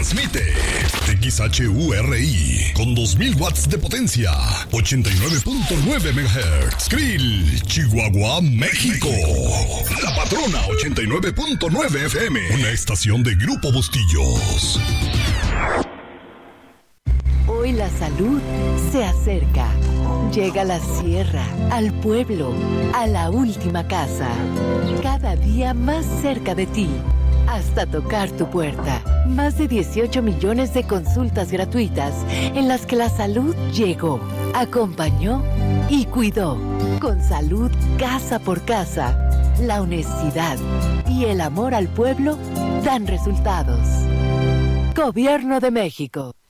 Transmite XHURI con 2000 watts de potencia, 89.9 MHz. Krill, Chihuahua, México. La Patrona 89.9 FM, una estación de Grupo Bustillos. Hoy la salud se acerca. Llega a la sierra, al pueblo, a la última casa. Cada día más cerca de ti, hasta tocar tu puerta. Más de 18 millones de consultas gratuitas en las que la salud llegó, acompañó y cuidó. Con salud casa por casa, la honestidad y el amor al pueblo dan resultados. Gobierno de México.